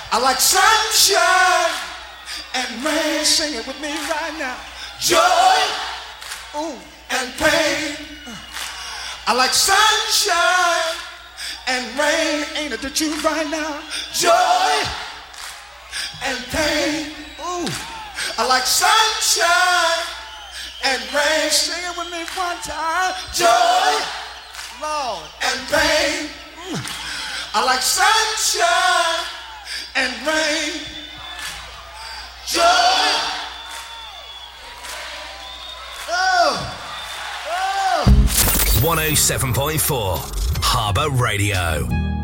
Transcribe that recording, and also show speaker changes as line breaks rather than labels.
I like sunshine and rain. Sing it with me right now. Joy, ooh, and pain. I like sunshine and rain. Ain't it the truth right now? Joy and pain. Ooh, I like sunshine and rain. Sing it with me one time. Joy, Lord, and pain. I like sunshine and rain. Joy. Oh.
107.4 Harbour Radio.